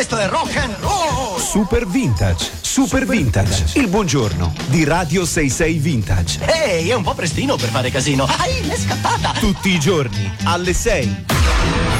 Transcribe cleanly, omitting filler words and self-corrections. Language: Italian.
Questo è rock and roll! Super Vintage, Super Vintage, il buongiorno di Radio 66 Vintage. Ehi, è un po' prestino per fare casino. Ai, m'è scappata! Tutti i giorni, alle 6.